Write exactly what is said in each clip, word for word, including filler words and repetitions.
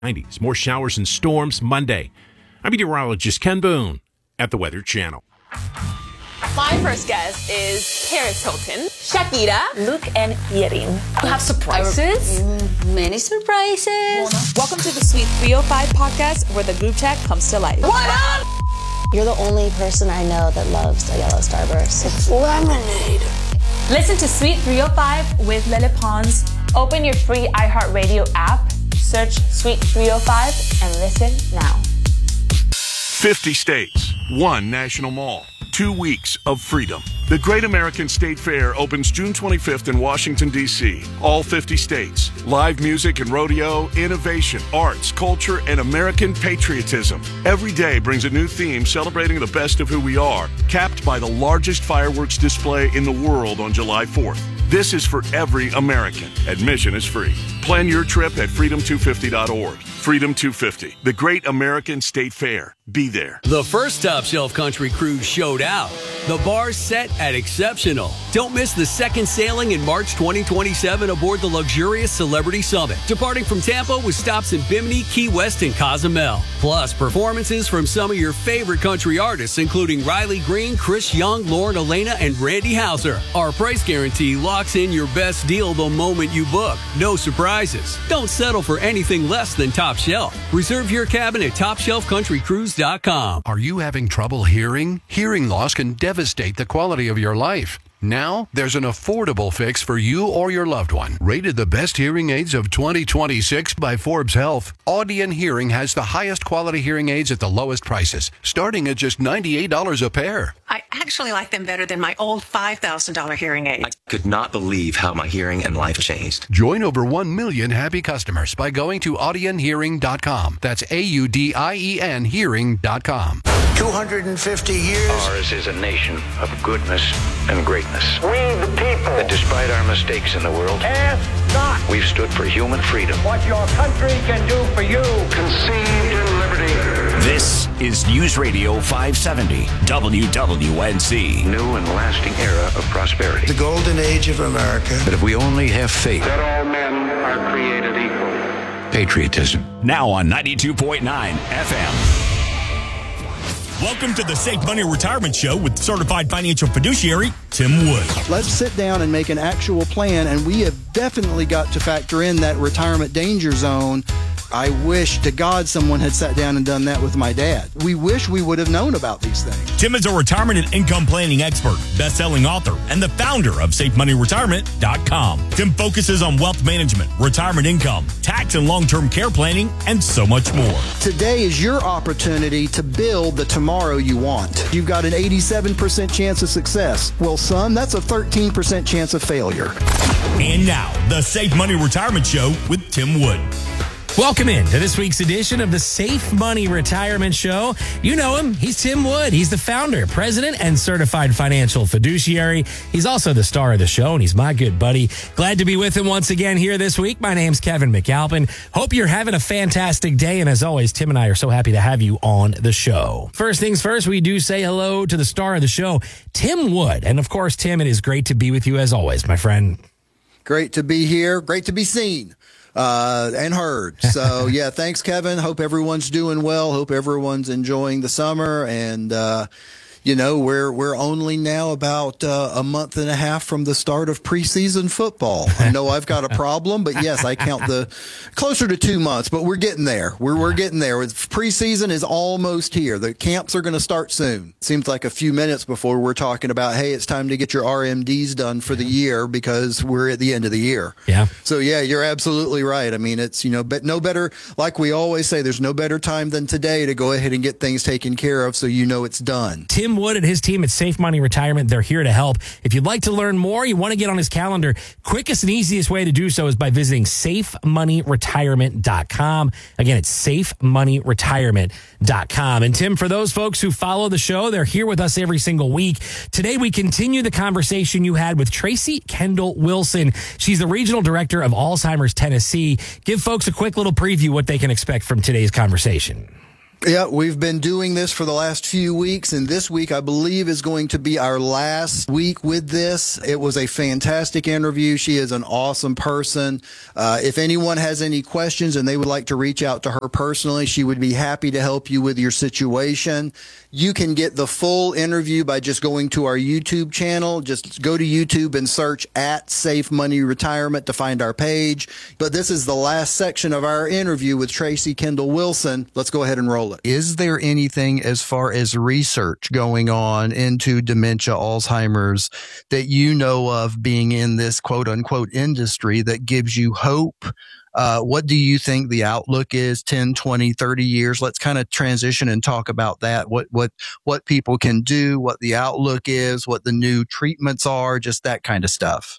nineties. More showers and storms Monday. I'm meteorologist Ken Boone at the Weather Channel. My first guest is Paris Hilton, Shakira, Luke and Yerin. You have surprises? Mm, many surprises. Welcome to the Sweet three oh five podcast, where the group chat comes to life. What up? You're the only person I know that loves a yellow Starburst. It's lemonade. Listen to Sweet three oh five with Lele Pons. Open your free iHeartRadio app, search Sweet three oh five, and listen now. fifty states, one national mall, two weeks of freedom. The Great American State Fair opens June twenty-fifth in Washington, D C All fifty states. Live music and rodeo, innovation, arts, culture, and American patriotism. Every day brings a new theme celebrating the best of who we are, capped by the largest fireworks display in the world on July fourth. This is for every American. Admission is free. Plan your trip at freedom two fifty dot org. Freedom two fifty, the Great American State Fair. Be there. The first Top Shelf Country Cruise showed out. The bar's set at exceptional. Don't miss the second sailing in March twenty twenty-seven aboard the luxurious Celebrity Summit, departing from Tampa with stops in Bimini, Key West, and Cozumel. Plus, performances from some of your favorite country artists, including Riley Green, Chris Young, Lauren Elena, and Randy Houser. Our price guarantee locks in your best deal the moment you book. No surprises. Don't settle for anything less than Top Shelf. Reserve your cabin at top shelf country cruise dot com. Are you having trouble hearing? Hearing loss can devastate the quality of your life. Now, there's an affordable fix for you or your loved one. Rated the best hearing aids of twenty twenty-six by Forbes Health, Audion Hearing has the highest quality hearing aids at the lowest prices, starting at just ninety-eight dollars a pair. I actually like them better than my old five thousand dollars hearing aid. I could not believe how my hearing and life changed. Join over one million happy customers by going to audion hearing dot com. That's A U D I E N hearing dot com. two hundred fifty years. Ours is a nation of goodness and greatness. We the people. That despite our mistakes in the world, ask not. We've stood for human freedom. What your country can do for you. Conceived in liberty. This is News Radio five seventy W W N C. New and lasting era of prosperity. The golden age of America. But if we only have faith that all men are created equal. Patriotism. Now on ninety-two point nine F M. Welcome to the Safe Money Retirement Show with certified financial fiduciary Tim Wood. Let's sit down and make an actual plan, and we have definitely got to factor in that retirement danger zone. I wish to God someone had sat down and done that with my dad. We wish we would have known about these things. Tim is a retirement and income planning expert, best-selling author, and the founder of safe money retirement dot com. Tim focuses on wealth management, retirement income, tax and long-term care planning, and so much more. Today is your opportunity to build the tomorrow you want. You've got an eighty-seven percent chance of success. Well, son, that's a thirteen percent chance of failure. And now, the Safe Money Retirement Show with Tim Wood. Welcome in to this week's edition of the Safe Money Retirement Show. You know him. He's Tim Wood. He's the founder, president, and certified financial fiduciary. He's also the star of the show, and he's my good buddy. Glad to be with him once again here this week. My name's Kevin McAlpin. Hope you're having a fantastic day, and as always, Tim and I are so happy to have you on the show. First things first, we do say hello to the star of the show, Tim Wood. And of course, Tim, it is great to be with you as always, my friend. Great to be here. Great to be seen. Uh, and heard. So, yeah, thanks, Kevin. Hope everyone's doing well. Hope everyone's enjoying the summer. And, uh, you know, we're we're only now about uh, a month and a half from the start of preseason football. I know I've got a problem, but yes, I count the closer to two months, but we're getting there. We're we're getting there. Preseason is almost here. The camps are going to start soon. Seems like a few minutes before we're talking about, hey, it's time to get your R M Ds done for the year because we're at the end of the year. Yeah. So, yeah, you're absolutely right. I mean, it's, you know, but no better, like we always say, there's no better time than today to go ahead and get things taken care of so you know it's done. Tim Wood and his team at Safe Money Retirement, they're here to help. If you'd like to learn more, you want to get on his calendar, quickest and easiest way to do so is by visiting safe money retirement dot com. Again, it's safe money retirement dot com. And Tim, for those folks who follow the show, they're here with us every single week. Today, we continue the conversation you had with Tracy Kendall Wilson. She's the regional director of Alzheimer's Tennessee. Give folks a quick little preview what they can expect from today's conversation. Yeah, we've been doing this for the last few weeks, and this week, I believe, is going to be our last week with this. It was a fantastic interview. She is an awesome person. Uh, if anyone has any questions and they would like to reach out to her personally, she would be happy to help you with your situation. You can get the full interview by just going to our YouTube channel. Just go to YouTube and search at Safe Money Retirement to find our page. But this is the last section of our interview with Tracy Kendall Wilson. Let's go ahead and roll it. Is there anything as far as research going on into dementia, Alzheimer's, that you know of being in this quote unquote industry that gives you hope? Uh, what do you think the outlook is ten, twenty, thirty years? Let's kind of transition and talk about that. What, what, what people can do, what the outlook is, what the new treatments are, just that kind of stuff.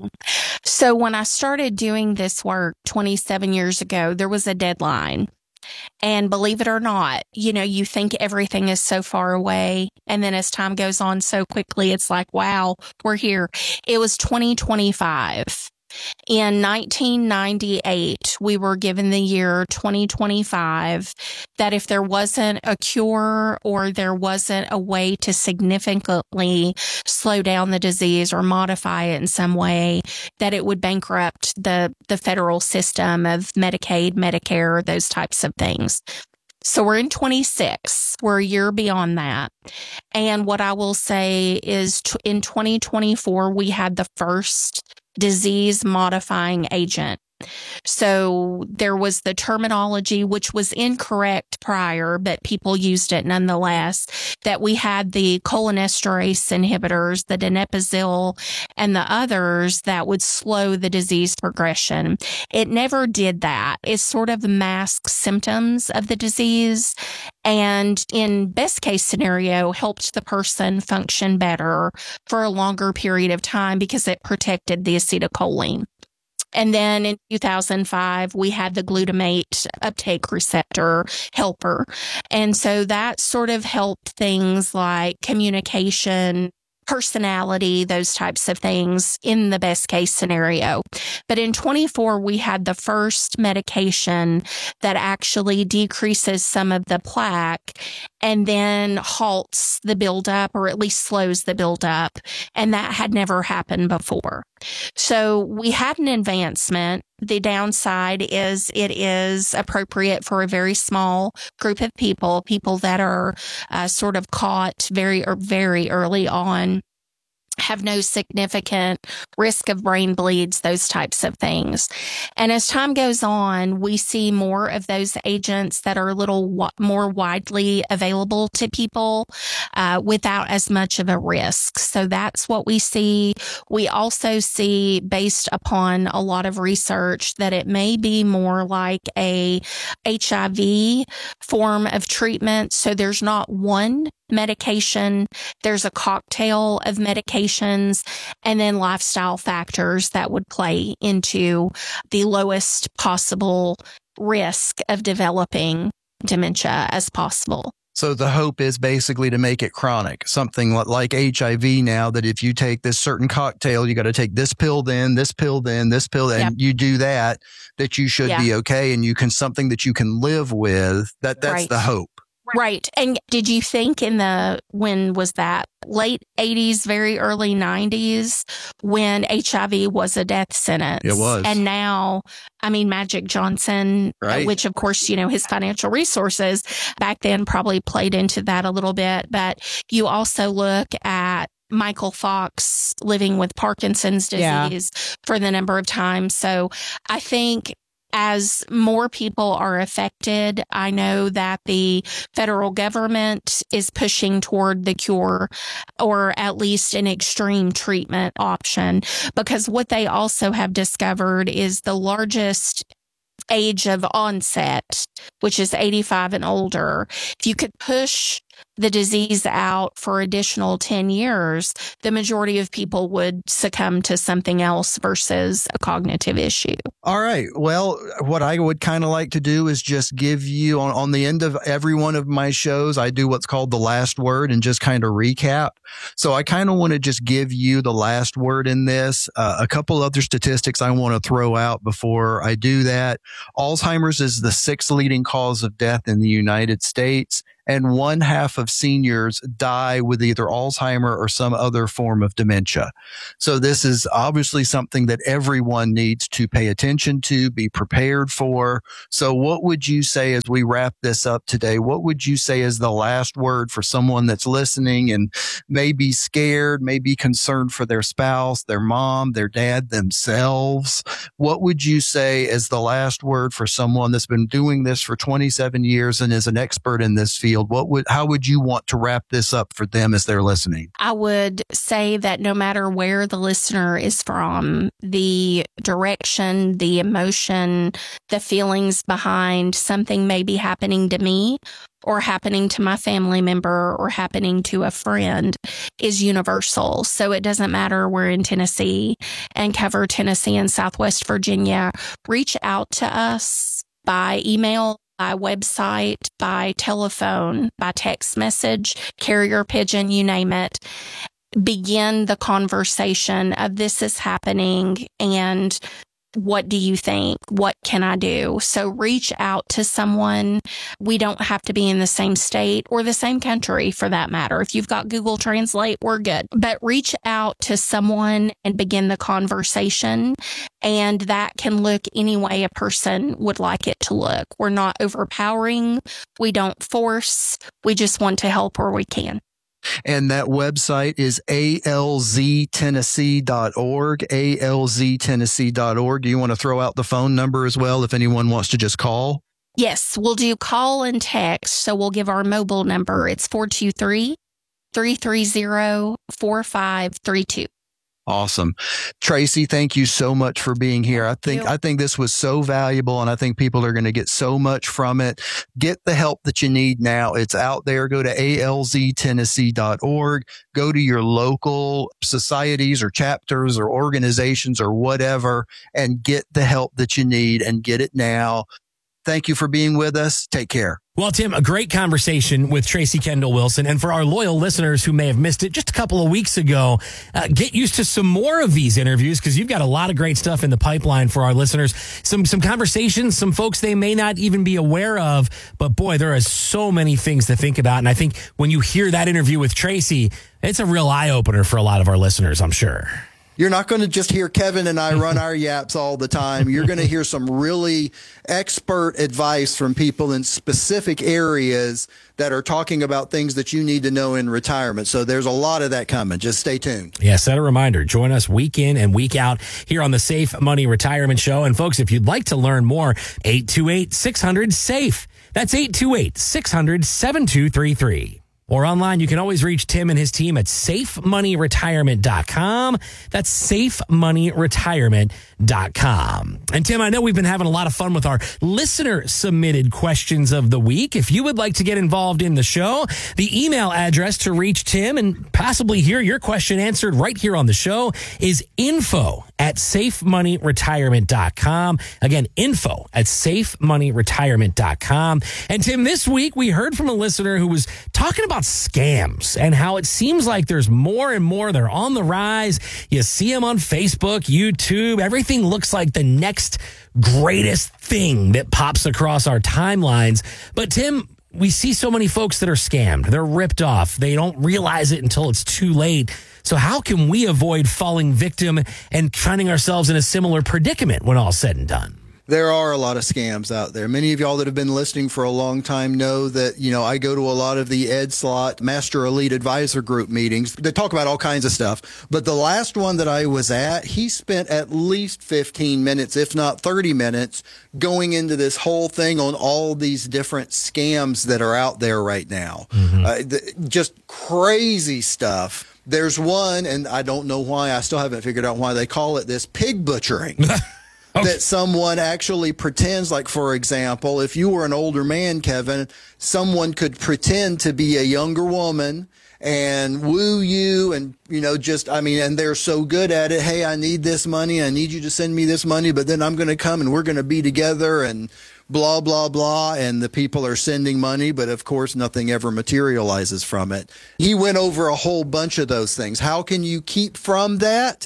So when I started doing this work twenty-seven years ago, there was a deadline. And believe it or not, you know, you think everything is so far away. And then as time goes on so quickly, it's like, wow, we're here. It was twenty twenty-five. In nineteen ninety-eight, we were given the year twenty twenty-five, that if there wasn't a cure or there wasn't a way to significantly slow down the disease or modify it in some way, that it would bankrupt the, the federal system of Medicaid, Medicare, those types of things. So we're in twenty-six. We're a year beyond that. And what I will say is t- in twenty twenty-four, we had the first disease modifying agent. So there was the terminology, which was incorrect prior, but people used it nonetheless, that we had the cholinesterase inhibitors, the donepezil, and the others that would slow the disease progression. It never did that. It sort of masked symptoms of the disease and in best case scenario helped the person function better for a longer period of time because it protected the acetylcholine. And then in two thousand five, we had the glutamate uptake receptor helper. And so that sort of helped things like communication, personality, those types of things in the best case scenario. But in twenty-four, we had the first medication that actually decreases some of the plaque and then halts the buildup or at least slows the buildup. And that had never happened before. So we had an advancement. The downside is it is appropriate for a very small group of people, people that are uh, sort of caught very, or very early on, have no significant risk of brain bleeds, those types of things. And as time goes on, we see more of those agents that are a little w- more widely available to people uh, without as much of a risk. So that's what we see. We also see, based upon a lot of research, that it may be more like a H I V form of treatment. So there's not one medication, there's a cocktail of medications, and then lifestyle factors that would play into the lowest possible risk of developing dementia as possible. So the hope is basically to make it chronic, something like H I V now, that if you take this certain cocktail, you got to take this pill then, this pill then, this pill, and yep. you do that, that you should yeah. be okay, and you can, something that you can live with, that that's right. the hope. Right. And did you think in the, when was that? Late eighties, very early nineties, when H I V was a death sentence? It was. And now, I mean, Magic Johnson, right. which of course, you know, his financial resources back then probably played into that a little bit. But you also look at Michael Fox living with Parkinson's disease yeah. for the number of times. So I think as more people are affected, I know that the federal government is pushing toward the cure or at least an extreme treatment option, because what they also have discovered is the largest age of onset, which is eighty-five and older. If you could push the disease out for additional ten years, the majority of people would succumb to something else versus a cognitive issue. All right. Well, what I would kind of like to do is just give you on, on the end of every one of my shows, I do what's called the last word and just kind of recap. So I kind of want to just give you the last word in this. Uh, a couple other statistics I want to throw out before I do that. Alzheimer's is the sixth leading leading cause of death in the United States, and one half of seniors die with either Alzheimer or some other form of dementia. So this is obviously something that everyone needs to pay attention to, be prepared for. So what would you say as we wrap this up today? What would you say is the last word for someone that's listening and may be scared, may be concerned for their spouse, their mom, their dad, themselves? What would you say is the last word for someone that's been doing this for twenty-seven years and is an expert in this field? What would, how would you want to wrap this up for them as they're listening? I would say that no matter where the listener is from, the direction, the emotion, the feelings behind something may be happening to me or happening to my family member or happening to a friend is universal. So it doesn't matter. We're in Tennessee and cover Tennessee and Southwest Virginia. Reach out to us by email, by website, by telephone, by text message, carrier pigeon, you name it. Begin the conversation of this is happening and what do you think? What can I do? So reach out to someone. We don't have to be in the same state or the same country for that matter. If you've got Google Translate, we're good. But reach out to someone and begin the conversation. And that can look any way a person would like it to look. We're not overpowering. We don't force. We just want to help where we can. And that website is A L Z Tennessee dot org, A L Z Tennessee dot org. Do you want to throw out the phone number as well if anyone wants to just call? Yes, we'll do call and text. So we'll give our mobile number. It's four two three, three three zero, four five three two. Awesome. Tracy, thank you so much for being here. I think, I think this was so valuable and I think people are going to get so much from it. Get the help that you need now. It's out there. Go to A L Z Tennessee dot org. Go to your local societies or chapters or organizations or whatever and get the help that you need and get it now. Thank you for being with us. Take care. Well, Tim, a great conversation with Tracy Kendall Wilson. And for our loyal listeners who may have missed it just a couple of weeks ago, uh, get used to some more of these interviews because you've got a lot of great stuff in the pipeline for our listeners. Some some conversations, some folks they may not even be aware of. But boy, there are so many things to think about. And I think when you hear that interview with Tracy, it's a real eye-opener for a lot of our listeners, I'm sure. You're not going to just hear Kevin and I run our yaps all the time. You're going to hear some really expert advice from people in specific areas that are talking about things that you need to know in retirement. So there's a lot of that coming. Just stay tuned. Yeah, set a reminder. Join us week in and week out here on the Safe Money Retirement Show. And folks, if you'd like to learn more, eight two eight, six hundred, SAFE. That's eight two eight, six hundred, seven two three three. Or online, you can always reach Tim and his team at safe money retirement dot com. That's safe money retirement dot com. And Tim, I know we've been having a lot of fun with our listener submitted questions of the week. If you would like to get involved in the show, the email address to reach Tim and possibly hear your question answered right here on the show is info at safe money retirement dot com. Again, info at safe money retirement dot com. And Tim, this week we heard from a listener who was talking about scams and how it seems like there's more and more. They're on the rise. You see them on Facebook, YouTube. Everything looks like the next greatest thing that pops across our timelines. But Tim, we see so many folks that are scammed. They're ripped off. They don't realize it until it's too late. So how can we avoid falling victim and finding ourselves in a similar predicament when all's said and done? There are a lot of scams out there. Many of y'all that have been listening for a long time know that, you know, I go to a lot of the Ed Slott Master Elite Advisor Group meetings. They talk about all kinds of stuff. But the last one that I was at, he spent at least fifteen minutes, if not thirty minutes, going into this whole thing on all these different scams that are out there right now. Mm-hmm. Uh, the, just crazy stuff. There's one, and I don't know why. I still haven't figured out why they call it this, pig butchering. Okay. That someone actually pretends, like, for example, if you were an older man, Kevin, someone could pretend to be a younger woman and woo you and, you know, just, I mean, and they're so good at it. Hey, I need this money. I need you to send me this money, but then I'm going to come and we're going to be together and blah, blah, blah. And the people are sending money, but of course, nothing ever materializes from it. He went over a whole bunch of those things. How can you keep from that?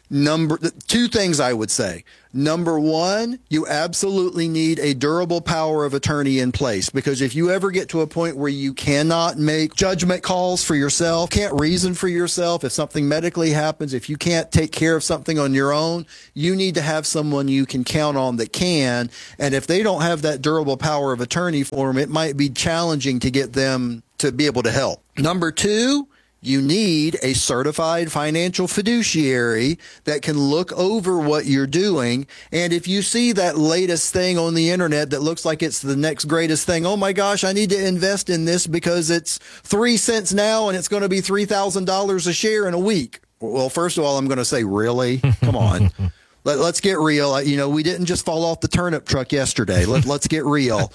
Number two things I would say. Number one, you absolutely need a durable power of attorney in place, because if you ever get to a point where you cannot make judgment calls for yourself, can't reason for yourself, if something medically happens, if you can't take care of something on your own, you need to have someone you can count on that can. And if they don't have that durable power of attorney for them, it might be challenging to get them to be able to help. Number two, you need a certified financial fiduciary that can look over what you're doing. And if you see that latest thing on the internet that looks like it's the next greatest thing, oh my gosh, I need to invest in this because it's three cents now and it's going to be three thousand dollars a share in a week. Well, first of all, I'm going to say, really? Come on. Let, let's get real. You know, we didn't just fall off the turnip truck yesterday. Let, let's get real.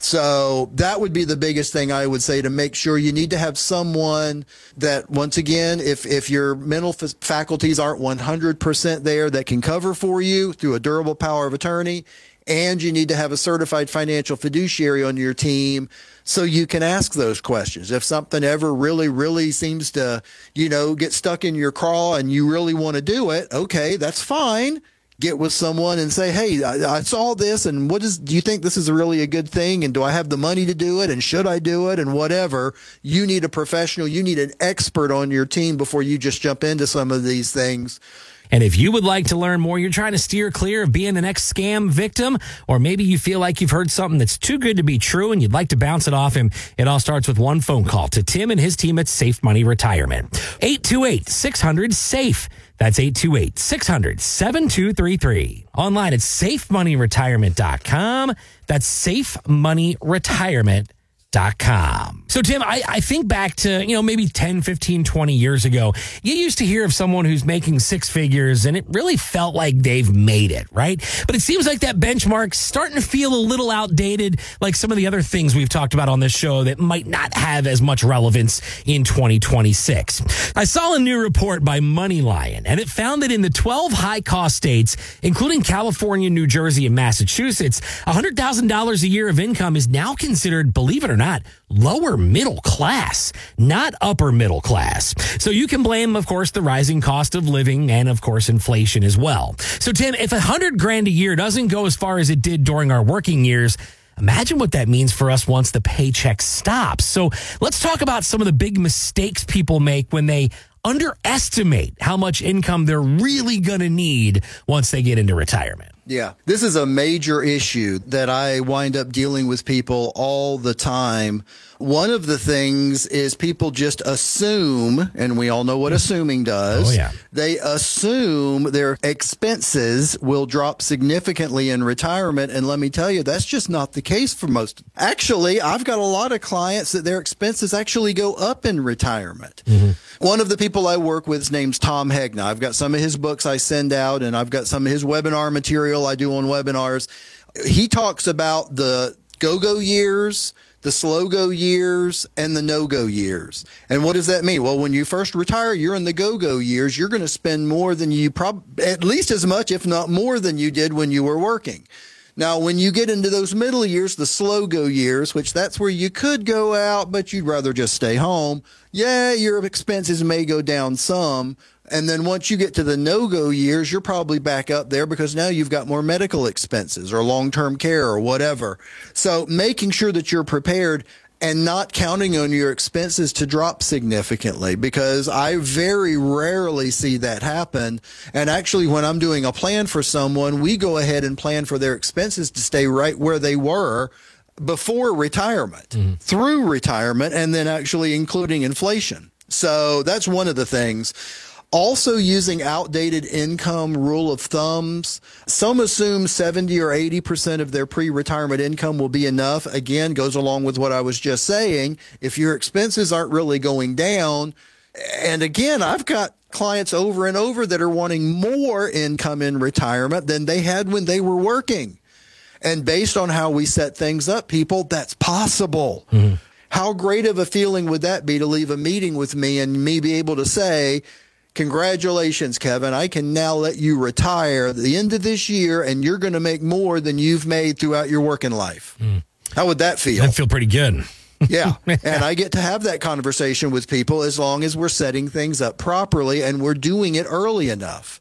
So that would be the biggest thing I would say, to make sure you need to have someone that, once again, if, if your mental f- faculties aren't one hundred percent there, that can cover for you through a durable power of attorney. And you need to have a certified financial fiduciary on your team so you can ask those questions. If something ever really, really seems to, you know, get stuck in your craw and you really want to do it, okay, that's fine. Get with someone and say, hey, I, I saw this, and what is, do you think this is really a good thing? And do I have the money to do it? And should I do it? And whatever. You need a professional. You need an expert on your team before you just jump into some of these things. And if you would like to learn more, you're trying to steer clear of being the next scam victim, or maybe you feel like you've heard something that's too good to be true and you'd like to bounce it off him, it all starts with one phone call to Tim and his team at Safe Money Retirement. eight two eight, six hundred, SAFE. That's eight two eight, six hundred, seven two three three. Online at safe money retirement dot com. That's safe money retirement dot com. So, Tim, I, I think back to, you know, maybe ten, fifteen, twenty years ago, you used to hear of someone who's making six figures and it really felt like they've made it, right? But it seems like that benchmark's starting to feel a little outdated, like some of the other things we've talked about on this show that might not have as much relevance in twenty twenty-six. I saw a new report by MoneyLion, and it found that in the twelve high-cost states, including California, New Jersey, and Massachusetts, one hundred thousand dollars a year of income is now considered, believe it or not, lower middle class, not upper middle class. So you can blame, of course, the rising cost of living and, of course, inflation as well. So, Tim, if a hundred grand a year doesn't go as far as it did during our working years, imagine what that means for us once the paycheck stops. So let's talk about some of the big mistakes people make when they underestimate how much income they're really going to need once they get into retirement. Yeah, this is a major issue that I wind up dealing with people all the time. One of the things is people just assume, and we all know what assuming does. Oh, yeah. They assume their expenses will drop significantly in retirement. And let me tell you, that's just not the case for most. Actually, I've got a lot of clients that their expenses actually go up in retirement. Mm-hmm. One of the people I work with, his name's Tom Hegna. I've got some of his books I send out, and I've got some of his webinar material I do on webinars. He talks about the go-go years, the slow-go years, and the no-go years. And what does that mean? Well, when you first retire, you're in the go-go years. You're going to spend more than you probably, at least as much, if not more than you did when you were working. Now, when you get into those middle years, the slow-go years, which that's where you could go out, but you'd rather just stay home, yeah, your expenses may go down some. And then once you get to the no-go years, you're probably back up there because now you've got more medical expenses or long-term care or whatever. So making sure that you're prepared and not counting on your expenses to drop significantly, because I very rarely see that happen. And actually, when I'm doing a plan for someone, we go ahead and plan for their expenses to stay right where they were before retirement, mm-hmm. through retirement, and then actually including inflation. So that's one of the things. Also using outdated income rule of thumbs. Some assume seventy or eighty percent of their pre-retirement income will be enough. Again, goes along with what I was just saying. If your expenses aren't really going down, and again, I've got clients over and over that are wanting more income in retirement than they had when they were working. And based on how we set things up, people, that's possible. Mm-hmm. How great of a feeling would that be to leave a meeting with me and me be able to say, congratulations, Kevin, I can now let you retire at the end of this year, and you're going to make more than you've made throughout your working life. Mm. How would that feel? That'd feel pretty good. Yeah. And I get to have that conversation with people as long as we're setting things up properly and we're doing it early enough.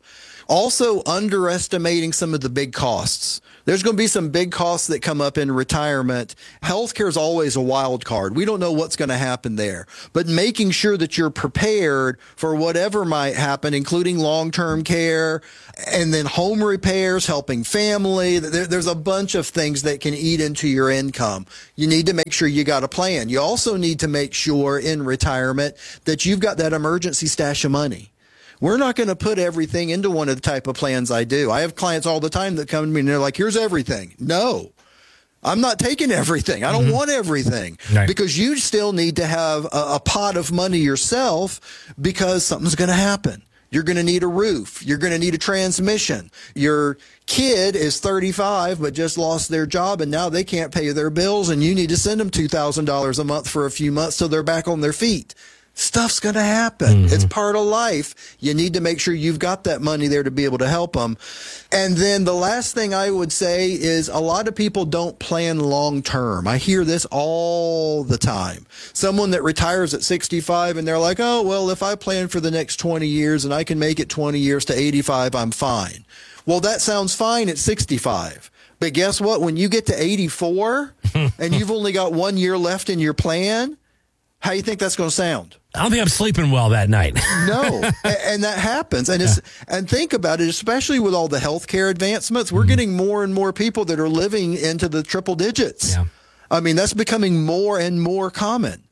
Also, underestimating some of the big costs. There's going to be some big costs that come up in retirement. Healthcare is always a wild card. We don't know what's going to happen there. But making sure that you're prepared for whatever might happen, including long-term care and then home repairs, helping family. There, there's a bunch of things that can eat into your income. You need to make sure you got a plan. You also need to make sure in retirement that you've got that emergency stash of money. We're not going to put everything into one of the type of plans I do. I have clients all the time that come to me and they're like, here's everything. No, I'm not taking everything. I don't mm-hmm. want everything right. because you still need to have a, a pot of money yourself because something's going to happen. You're going to need a roof. You're going to need a transmission. Your kid is thirty-five but just lost their job and now they can't pay their bills and you need to send them two thousand dollars a month for a few months so they're back on their feet. Stuff's going to happen. Mm-hmm. It's part of life. You need to make sure you've got that money there to be able to help them. And then the last thing I would say is a lot of people don't plan long term. I hear this all the time. Someone that retires at sixty-five and they're like, oh, well, if I plan for the next twenty years and I can make it twenty years to eighty-five, I'm fine. Well, that sounds fine at sixty-five. But guess what? When you get to eighty-four and you've only got one year left in your plan, how do you think that's going to sound? I don't think I'm sleeping well that night. No, and that happens. And it's yeah. and think about it, especially with all the healthcare advancements, we're mm-hmm. getting more and more people that are living into the triple digits. Yeah. I mean, that's becoming more and more common.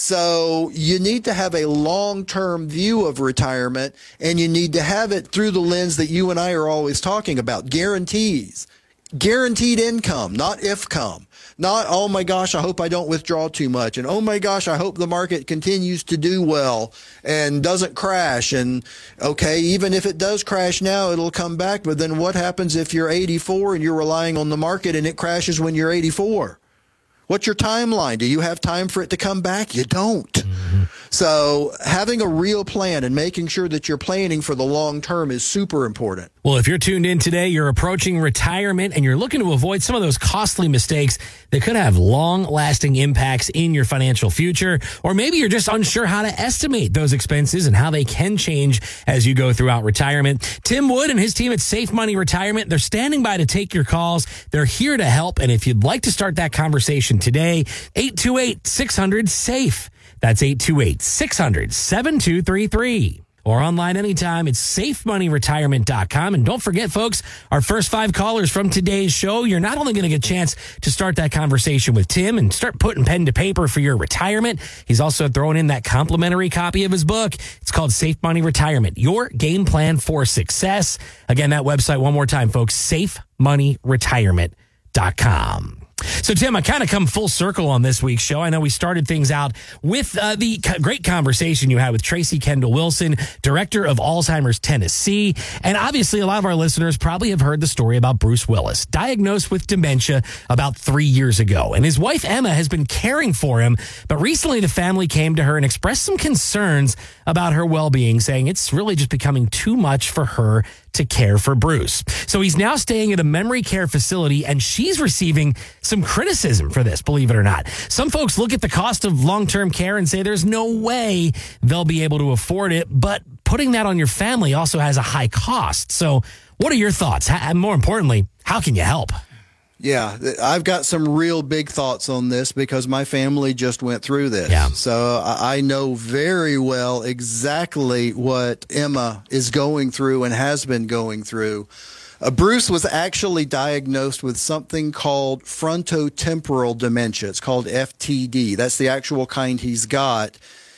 So you need to have a long-term view of retirement, and you need to have it through the lens that you and I are always talking about, guarantees. Guaranteed income, not if come. Not, oh my gosh, I hope I don't withdraw too much. And oh my gosh, I hope the market continues to do well and doesn't crash. And okay, even if it does crash now, it'll come back. But then what happens if you're eighty-four and you're relying on the market and it crashes when you're eighty-four? What's your timeline? Do you have time for it to come back? You don't. Mm-hmm. So having a real plan and making sure that you're planning for the long term is super important. Well, if you're tuned in today, you're approaching retirement and you're looking to avoid some of those costly mistakes that could have long-lasting impacts in your financial future, or maybe you're just unsure how to estimate those expenses and how they can change as you go throughout retirement. Tim Wood and his team at Safe Money Retirement, they're standing by to take your calls. They're here to help. And if you'd like to start that conversation today, eight two eight, six hundred, SAFE. That's eight two eight, six hundred, seven two three three. Or online anytime, it's safe money retirement dot com. And don't forget, folks, our first five callers from today's show, you're not only going to get a chance to start that conversation with Tim and start putting pen to paper for your retirement, he's also throwing in that complimentary copy of his book. It's called Safe Money Retirement, Your Game Plan for Success. Again, that website one more time, folks, safe money retirement dot com. So, Tim, I kind of come full circle on this week's show. I know we started things out with uh, the great conversation you had with Tracy Kendall Wilson, director of Alzheimer's Tennessee. And obviously, a lot of our listeners probably have heard the story about Bruce Willis, diagnosed with dementia about three years ago. And his wife, Emma, has been caring for him. But recently, the family came to her and expressed some concerns about her well-being, saying it's really just becoming too much for her to care for Bruce. So he's now staying at a memory care facility, and she's receiving some criticism for this, believe it or not. Some folks look at the cost of long-term care and say there's no way they'll be able to afford it, but putting that on your family also has a high cost. So what are your thoughts? And more importantly, how can you help? Yeah, I've got some real big thoughts on this because my family just went through this. Yeah. So I know very well exactly what Emma is going through and has been going through. Uh, Bruce was actually diagnosed with something called frontotemporal dementia. It's called F T D. That's the actual kind he's got.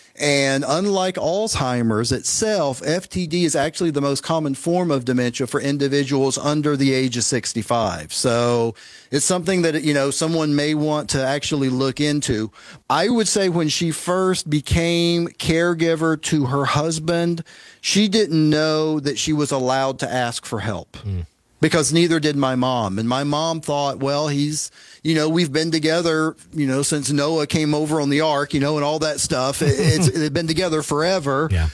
And unlike Alzheimer's itself, F T D is actually the most common form of dementia for individuals under the age of sixty-five. So it's something that, you know, someone may want to actually look into. I would say when she first became caregiver to her husband, she didn't know that she was allowed to ask for help. Mm. Because neither did my mom. And my mom thought, well, he's, you know, we've been together, you know, since Noah came over on the ark, you know, and all that stuff. It's, they've been together forever. Yeah.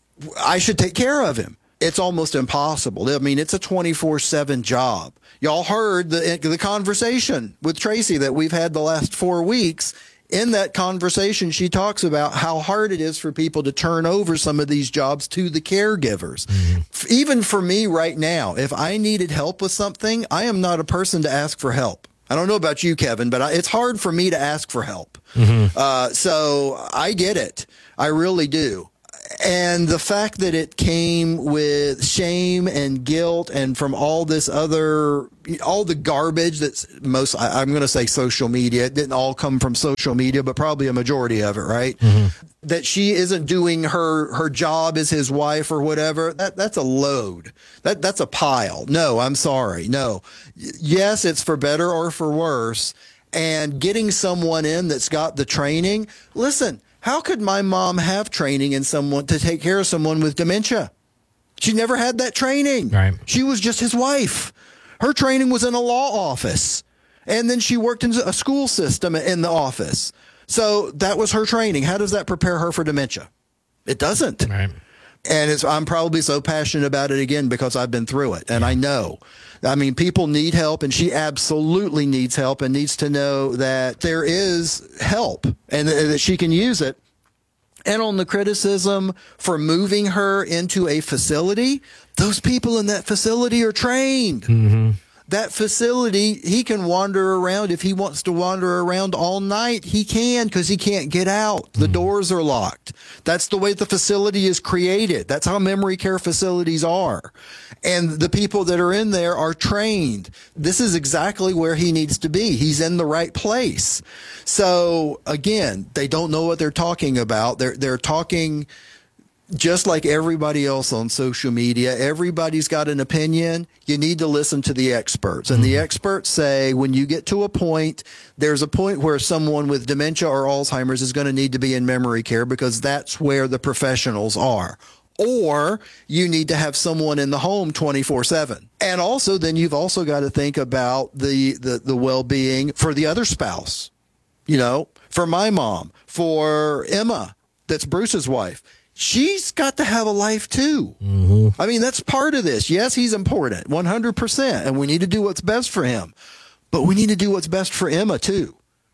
I should take care of him. It's almost impossible. I mean, it's a twenty-four seven job. Y'all heard the, the conversation with Tracy that we've had the last four weeks. in that conversation, she talks about how hard it is for people to turn over some of these jobs to the caregivers. Mm-hmm. Even for me right now, if I needed help with something, I am not a person to ask for help. I don't know about you, Kevin, but I, it's hard for me to ask for help. Mm-hmm. Uh, so I get it. I really do. And the fact that it came with shame and guilt and from all this other, all the garbage that's most, I, I'm going to say social media. It didn't all come from social media, but probably a majority of it, right? Mm-hmm. That she isn't doing her, her job as his wife or whatever. That, that's a load. That, that's a pile. No, I'm sorry. No. Yes, it's for better or for worse. And getting someone in that's got the training. Listen, how could my mom have training in someone to take care of someone with dementia? She never had that training. Right. She was just his wife. Her training was in a law office. And then she worked in a school system in the office. So that was her training. How does that prepare her for dementia? It doesn't. Right. And it's, I'm probably so passionate about it again because I've been through it. And I know. I mean, people need help, and she absolutely needs help and needs to know that there is help and that she can use it. And on the criticism for moving her into a facility, those people in that facility are trained. Mm-hmm. That facility, he can wander around. If he wants to wander around all night, he can because he can't get out. The mm. doors are locked. That's the way the facility is created. That's how memory care facilities are. And the people that are in there are trained. This is exactly where he needs to be. He's in the right place. So again, they don't know what they're talking about. They're, they're talking just like everybody else on social media. Everybody's got an opinion. You need to listen to the experts. And mm-hmm. the experts say when you get to a point, there's a point where someone with dementia or Alzheimer's is going to need to be in memory care because that's where the professionals are. Or you need to have someone in the home twenty-four seven. And also then you've also got to think about the, the, the well-being for the other spouse. You know, for my mom, for Emma, that's Bruce's wife. She's got to have a life too. Mm-hmm. I mean, that's part of this. Yes, he's important, one hundred percent, and we need to do what's best for him. But we need to do what's best for Emma too.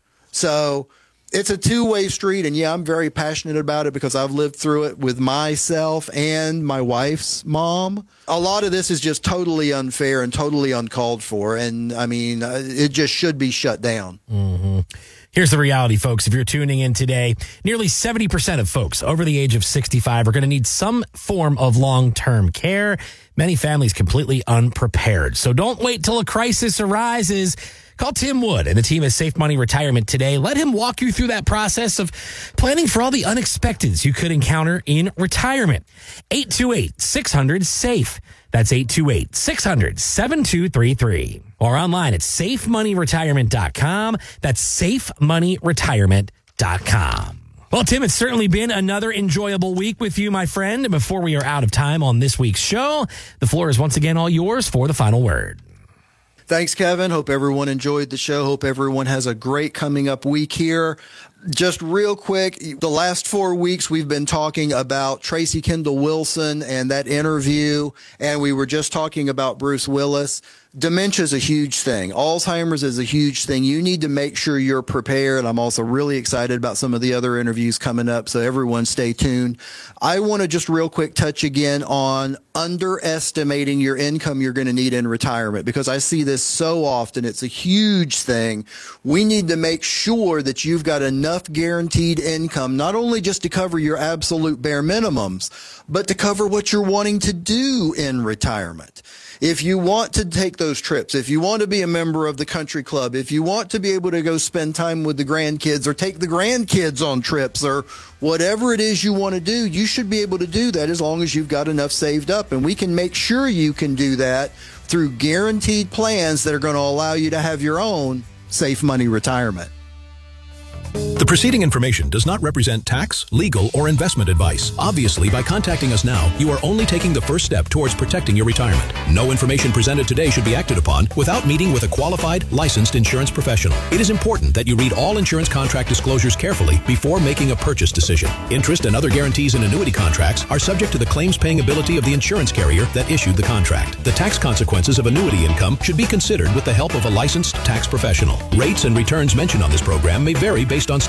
So it's a two-way street, and yeah, I'm very passionate about it because I've lived through it with myself and my wife's mom. A lot of this is just totally unfair and totally uncalled for, and I mean, it just should be shut down. Mm-hmm. Here's the reality, folks. If you're tuning in today, nearly seventy percent of folks over the age of sixty-five are going to need some form of long-term care. Many families completely unprepared. So don't wait till a crisis arises. Call Tim Wood and the team at Safe Money Retirement today. Let him walk you through that process of planning for all the unexpecteds you could encounter in retirement. eight two eight, six hundred, SAFE. That's eight two eight, six hundred, seven two three three. Or online at safe money retirement dot com. That's safe money retirement dot com. Well, Tim, it's certainly been another enjoyable week with you, my friend. And before we are out of time on this week's show, the floor is once again all yours for the final word. Thanks, Kevin. Hope everyone enjoyed the show. Hope everyone has a great coming up week here. Just real quick, the last four weeks we've been talking about Tracy Kendall Wilson and that interview, and we were just talking about Bruce Willis. Dementia is a huge thing. Alzheimer's is a huge thing. You need to make sure you're prepared. I'm also really excited about some of the other interviews coming up, so everyone stay tuned. I want to just real quick touch again on underestimating your income you're going to need in retirement, because I see this so often. It's a huge thing. We need to make sure that you've got enough guaranteed income, not only just to cover your absolute bare minimums, but to cover what you're wanting to do in retirement. If you want to take those trips, if you want to be a member of the country club, if you want to be able to go spend time with the grandkids or take the grandkids on trips or whatever it is you want to do, you should be able to do that as long as you've got enough saved up. And we can make sure you can do that through guaranteed plans that are going to allow you to have your own safe money retirement. The preceding information does not represent tax, legal, or investment advice. Obviously, by contacting us now, you are only taking the first step towards protecting your retirement. No information presented today should be acted upon without meeting with a qualified, licensed insurance professional. It is important that you read all insurance contract disclosures carefully before making a purchase decision. Interest and other guarantees in annuity contracts are subject to the claims-paying ability of the insurance carrier that issued the contract. The tax consequences of annuity income should be considered with the help of a licensed tax professional. Rates and returns mentioned on this program may vary based on state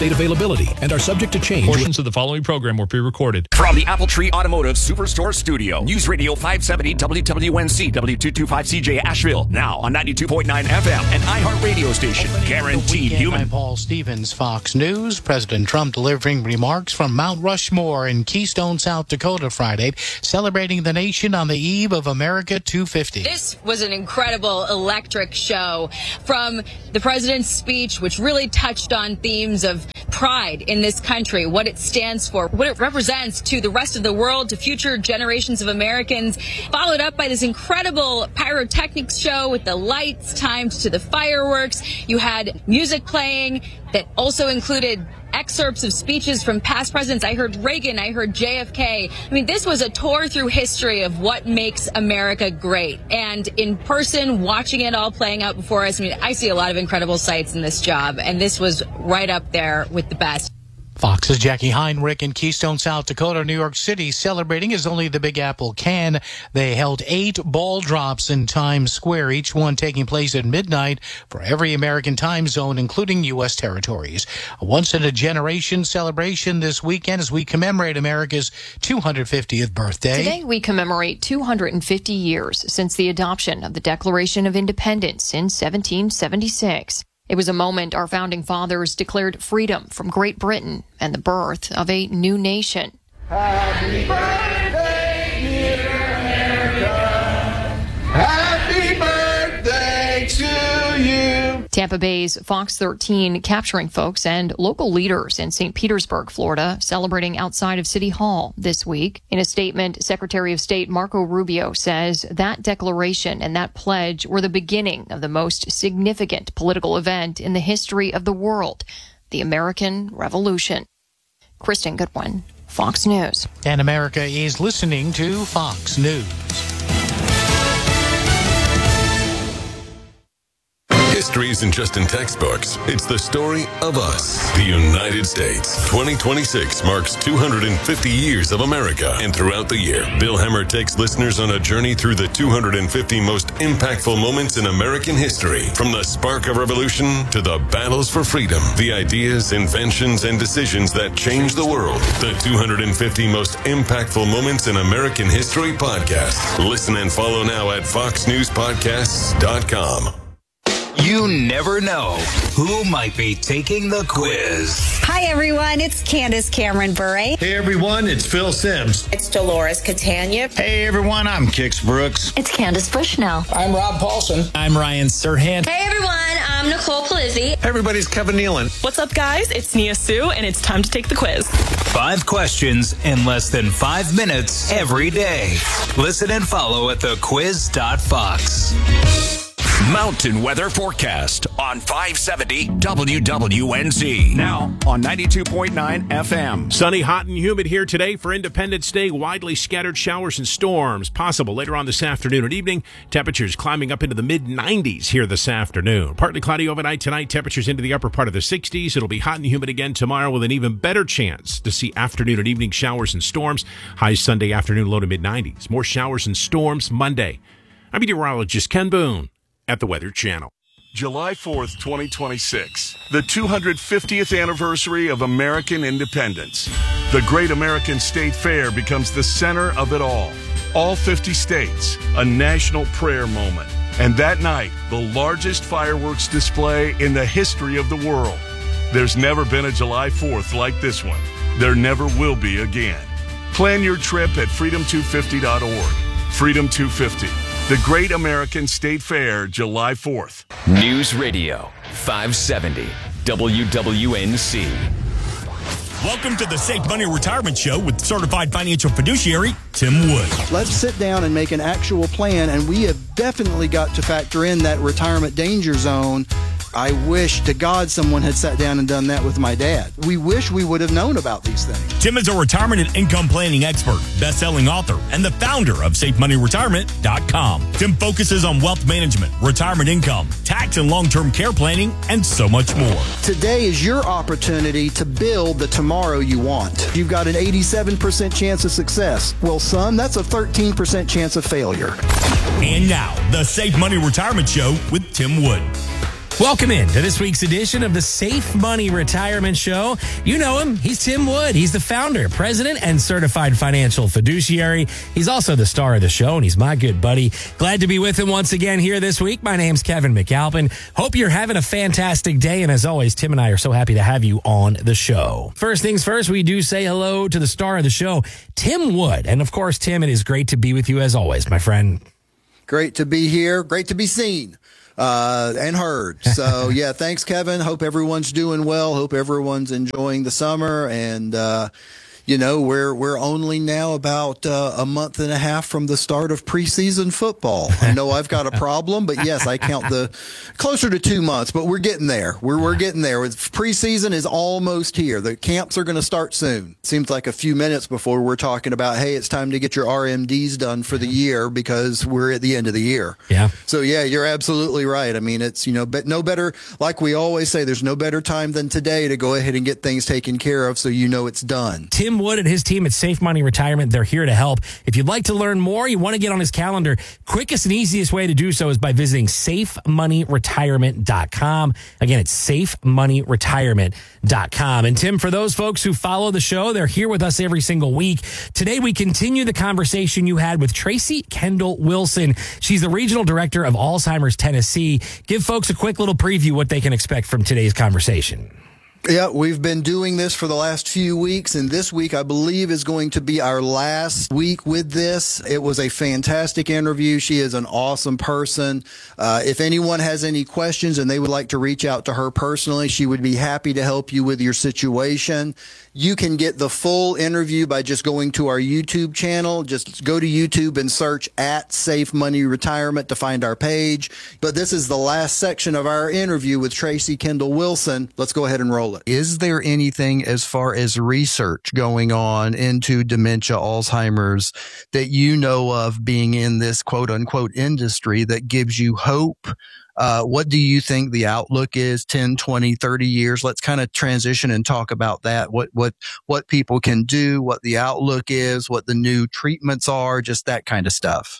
state availability and are subject to change. Portions of the following program were pre-recorded. From the Apple Tree Automotive Superstore Studio, News Radio five seventy W W N C, W two twenty-five C J Asheville, now on ninety-two point nine F M, an iHeart radio station, guaranteed human. I'm Paul Stevens, Fox News. President Trump delivering remarks from Mount Rushmore in Keystone, South Dakota Friday, celebrating the nation on the eve of America two fifty. This was an incredible electric show from the president's speech, which really touched on themes of pride in this country, what it stands for, what it represents to the rest of the world, to future generations of Americans, followed up by this incredible pyrotechnics show with the lights timed to the fireworks. You had music playing that also included excerpts of speeches from past presidents. I heard Reagan, I heard J F K. I mean, this was a tour through history of what makes America great. And in person, watching it all playing out before us, I mean, I see a lot of incredible sights in this job, and this was right up there with the best. Fox's Jackie Heinrich in Keystone, South Dakota, New York City, celebrating as only the Big Apple can. They held eight ball drops in Times Square, each one taking place at midnight for every American time zone, including U S territories. A once-in-a-generation celebration this weekend as we commemorate America's two hundred fiftieth birthday. Today, we commemorate two hundred fifty years since the adoption of the Declaration of Independence in seventeen seventy-six. It was a moment our founding fathers declared freedom from Great Britain and the birth of a new nation. Happy birthday, dear America. Happy birthday to you. Tampa Bay's Fox thirteen capturing folks and local leaders in Saint Petersburg, Florida, celebrating outside of City Hall this week. In a statement, Secretary of State Marco Rubio says that declaration and that pledge were the beginning of the most significant political event in the history of the world, the American Revolution. Kristen Goodwin, Fox News. And America is listening to Fox News. History isn't just in textbooks. It's the story of us, the United States. twenty twenty-six marks two hundred fifty years of America. And throughout the year, Bill Hemmer takes listeners on a journey through the two hundred fifty most impactful moments in American history. From the spark of revolution to the battles for freedom, the ideas, inventions, and decisions that changed the world. The two hundred fifty most impactful moments in American history podcast. Listen and follow now at fox news podcasts dot com. You never know who might be taking the quiz. Hi, everyone. It's Candace Cameron Bure. Hey, everyone. It's Phil Sims. It's Dolores Catania. Hey, everyone. I'm Kix Brooks. It's Candace Bushnell. I'm Rob Paulson. I'm Ryan Serhant. Hey, everyone. I'm Nicole Palizzi. Hey, everybody's Kevin Nealon. What's up, guys? It's Nia Sue, and it's time to take the quiz. Five questions in less than five minutes every day. Listen and follow at the quiz dot fox. Mountain weather forecast on five seventy W W N Z. Now on ninety-two point nine F M. Sunny, hot, and humid here today for Independence Day. Widely scattered showers and storms possible later on this afternoon and evening. Temperatures climbing up into the mid nineties here this afternoon. Partly cloudy overnight tonight. Temperatures into the upper part of the sixties. It'll be hot and humid again tomorrow with an even better chance to see afternoon and evening showers and storms. Highs Sunday afternoon, low to mid nineties. More showers and storms Monday. I'm meteorologist Ken Boone at the Weather Channel. July fourth, twenty twenty-six, the two hundred fiftieth anniversary of American independence. The Great American State Fair becomes the center of it all. All fifty states, a national prayer moment. And that night, the largest fireworks display in the history of the world. There's never been a July fourth like this one. There never will be again. Plan your trip at freedom two fifty dot org. Freedom two fifty. The Great American State Fair, July fourth. News Radio five seventy W W N C. Welcome to the Safe Money Retirement Show with certified financial fiduciary Tim Wood. Let's sit down and make an actual plan, and we have definitely got to factor in that retirement danger zone. I wish to God someone had sat down and done that with my dad. We wish we would have known about these things. Tim is a retirement and income planning expert, best-selling author, and the founder of safe money retirement dot com. Tim focuses on wealth management, retirement income, tax and long-term care planning, and so much more. Today is your opportunity to build the tomorrow you want. You've got an eighty-seven percent chance of success. Well, son, that's a thirteen percent chance of failure. And now, the Safe Money Retirement Show with Tim Wood. Welcome in to this week's edition of the Safe Money Retirement Show. You know him. He's Tim Wood. He's the founder, president, and certified financial fiduciary. He's also the star of the show, and he's my good buddy. Glad to be with him once again here this week. My name's Kevin McAlpin. Hope you're having a fantastic day, and as always, Tim and I are so happy to have you on the show. First things first, we do say hello to the star of the show, Tim Wood. And of course, Tim, it is great to be with you as always, my friend. Great to be here. Great to be seen. Uh, and heard. So, yeah, thanks, Kevin. Hope everyone's doing well. Hope everyone's enjoying the summer. And, uh, you know, we're we're only now about uh, a month and a half from the start of preseason football. I know I've got a problem, but yes, I count the closer to two months, but we're getting there. We're we're getting there. Preseason is almost here. The camps are going to start soon. Seems like a few minutes before we're talking about, hey, it's time to get your R M Ds done for the year because we're at the end of the year. Yeah. So, yeah, you're absolutely right. I mean, it's, you know, but no better, like we always say, there's no better time than today to go ahead and get things taken care of so you know it's done. Tim Wood and his team at Safe Money Retirement, they're here to help. If you'd like to learn more, you want to get on his calendar, quickest and easiest way to do so is by visiting safe money retirement dot com. Again, it's safe money retirement dot com. And Tim, for those folks who follow the show, they're here with us every single week. Today, we continue the conversation you had with Tracy Kendall Wilson. She's the regional director of Alzheimer's Tennessee. Give folks a quick little preview what they can expect from today's conversation. Yeah, we've been doing this for the last few weeks, and this week, I believe, is going to be our last week with this. It was a fantastic interview. She is an awesome person. Uh, if anyone has any questions and they would like to reach out to her personally, she would be happy to help you with your situation. You can get the full interview by just going to our YouTube channel. Just go to YouTube and search at Safe Money Retirement to find our page. But this is the last section of our interview with Tracy Kendall Wilson. Let's go ahead and roll it. Is there anything as far as research going on into dementia, Alzheimer's, that you know of being in this quote unquote industry that gives you hope? Uh, what do you think the outlook is ten, twenty, thirty years? Let's kind of transition and talk about that. What, what, what people can do, what the outlook is, what the new treatments are, just that kind of stuff.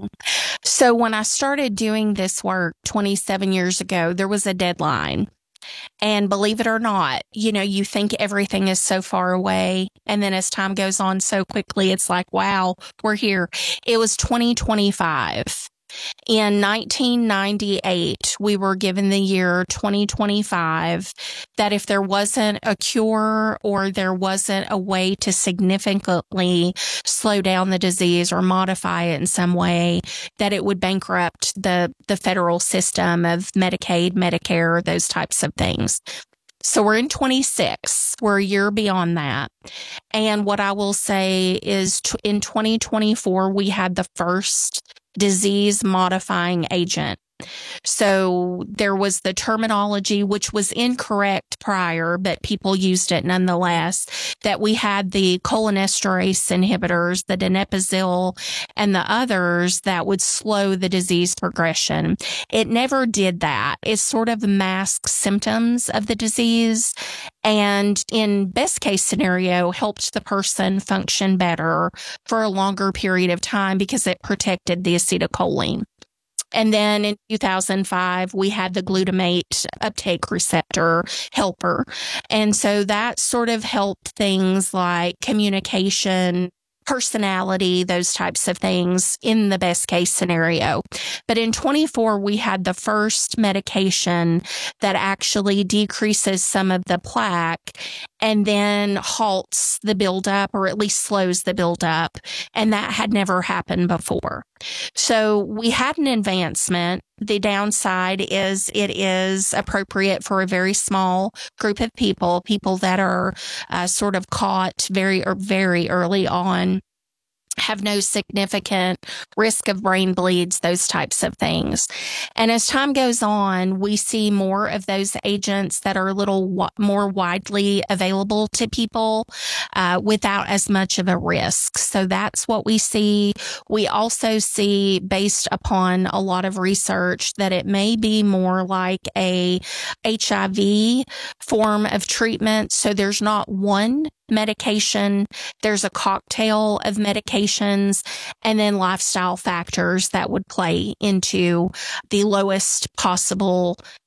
So when I started doing this work twenty-seven years ago, there was a deadline. And believe it or not, you know, you think everything is so far away. And then as time goes on so quickly, it's like, wow, we're here. It was twenty twenty-five. In nineteen ninety-eight, we were given the year twenty twenty-five, that if there wasn't a cure or there wasn't a way to significantly slow down the disease or modify it in some way, that it would bankrupt the, the federal system of Medicaid, Medicare, those types of things. So we're in twenty-six. We're a year beyond that. And what I will say is t- in twenty twenty-four, we had the first disease modifying agent. So there was the terminology, which was incorrect prior, but people used it nonetheless, that we had the cholinesterase inhibitors, the donepezil, and the others that would slow the disease progression. It never did that. It sort of masked symptoms of the disease and in best case scenario helped the person function better for a longer period of time because it protected the acetylcholine. And then in two thousand five, we had the glutamate uptake receptor helper. And so that sort of helped things like communication, personality, those types of things in the best case scenario. But in twenty-four, we had the first medication that actually decreases some of the plaque and then halts the buildup or at least slows the buildup. And that had never happened before. So we had an advancement. The downside is it is appropriate for a very small group of people, people that are uh, sort of caught very, or very early on, have no significant risk of brain bleeds, those types of things. And as time goes on, we see more of those agents that are a little w- more widely available to people uh, without as much of a risk. So that's what we see. We also see, based upon a lot of research, that it may be more like a H I V form of treatment. So there's not one medication, there's a cocktail of medications and then lifestyle factors that would play into the lowest possible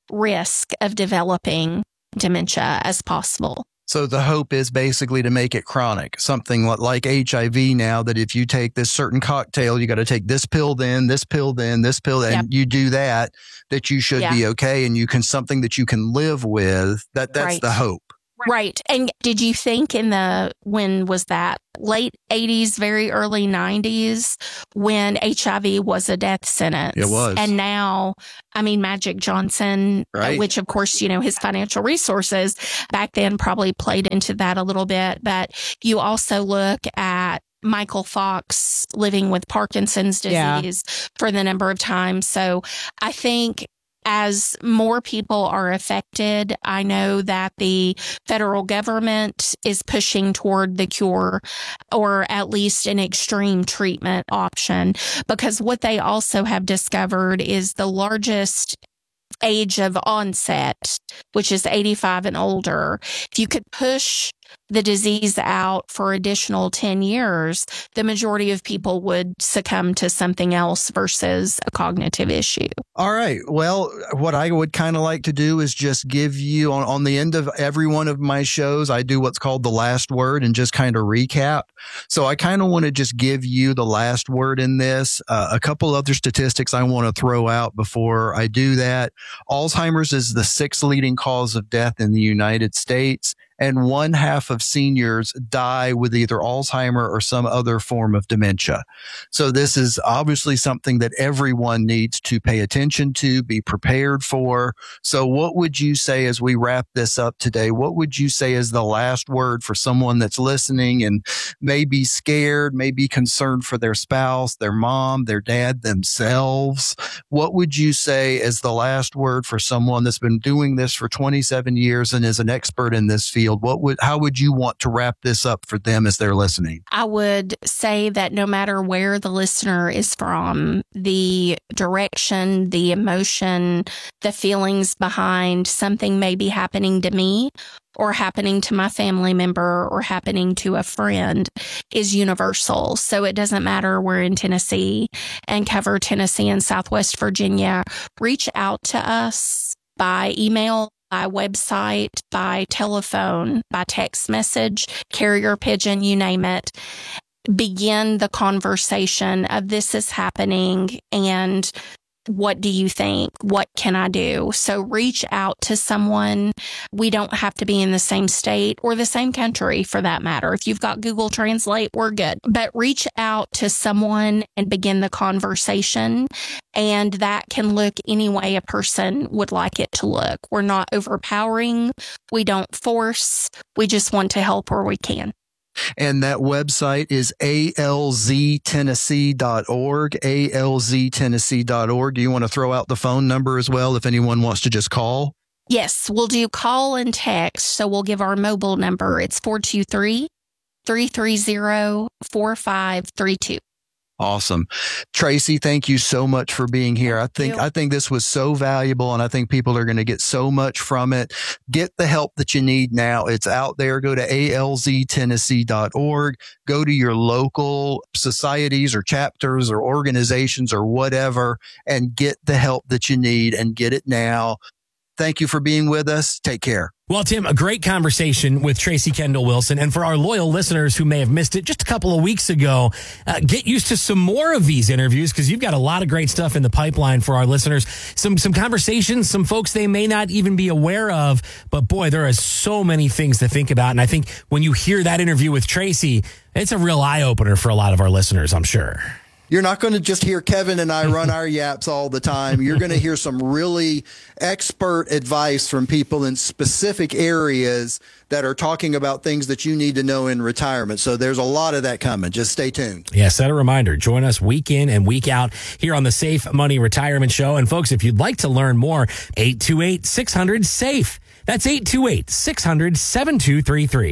risk of developing dementia as possible. So the hope is basically to make it chronic, something like H I V now, that if you take this certain cocktail, you got to take this pill then, this pill then, this pill, and Yep. you do that, that you should Yeah. be okay, and you can something that you can live with. That that's Right. the hope. Right. And did you think in the, when was that? Late eighties, very early nineties, when H I V was a death sentence? It was. And now, I mean, Magic Johnson, uh, Right. which of course, you know, his financial resources back then probably played into that a little bit. But you also look at Michael Fox living with Parkinson's Yeah. disease for the number of times. So I think as more people are affected, I know that the federal government is pushing toward the cure, or at least an extreme treatment option, because what they also have discovered is the largest age of onset, which is eighty-five and older. If you could push the disease out for additional ten years, the majority of people would succumb to something else versus a cognitive issue. All right. Well, what I would kind of like to do is just give you on, on the end of every one of my shows, I do what's called the last word and just kind of recap. So I kind of want to just give you the last word in this. Uh, a couple other statistics I want to throw out before I do that. Alzheimer's is the sixth leading cause of death in the United States, and one half of seniors die with either Alzheimer or some other form of dementia. So this is obviously something that everyone needs to pay attention to, be prepared for. So what would you say as we wrap this up today? What would you say is the last word for someone that's listening and may be scared, may be concerned for their spouse, their mom, their dad, themselves? What would you say is the last word for someone that's been doing this for twenty-seven years and is an expert in this field? What would, how would you want to wrap this up for them as they're listening? I would say that no matter where the listener is from, the direction, the emotion, the feelings behind something may be happening to me or happening to my family member or happening to a friend is universal. So it doesn't matter. We're in Tennessee and cover Tennessee and Southwest Virginia. Reach out to us by email, by website, by telephone, by text message, carrier pigeon, you name it. Begin the conversation of this is happening and what do you think? What can I do? So reach out to someone. We don't have to be in the same state or the same country for that matter. If you've got Google Translate, we're good. But reach out to someone and begin the conversation. And that can look any way a person would like it to look. We're not overpowering. We don't force. We just want to help where we can. And that website is A L Z Tennessee dot org, A L Z Tennessee dot org. Do you want to throw out the phone number as well if anyone wants to just call? Yes, we'll do call and text. So we'll give our mobile number. It's four two three, three three zero, four five three two. Awesome. Tracy, thank you so much for being here. I think, I think this was so valuable and I think people are going to get so much from it. Get the help that you need now. It's out there. Go to A L Z Tennessee dot org. Go to your local societies or chapters or organizations or whatever and get the help that you need and get it now. Thank you for being with us. Take care. Well, Tim, a great conversation with Tracy Kendall Wilson. And for our loyal listeners who may have missed it just a couple of weeks ago, uh, get used to some more of these interviews because you've got a lot of great stuff in the pipeline for our listeners. Some some conversations, some folks they may not even be aware of. But boy, there are so many things to think about. And I think when you hear that interview with Tracy, it's a real eye-opener for a lot of our listeners, I'm sure. You're not going to just hear Kevin and I run our yaps all the time. You're going to hear some really expert advice from people in specific areas that are talking about things that you need to know in retirement. So there's a lot of that coming. Just stay tuned. Yeah, set a reminder. Join us week in and week out here on the Safe Money Retirement Show. And folks, if you'd like to learn more, eight two eight, six hundred, SAFE. That's eight two eight, six hundred, seven two three three.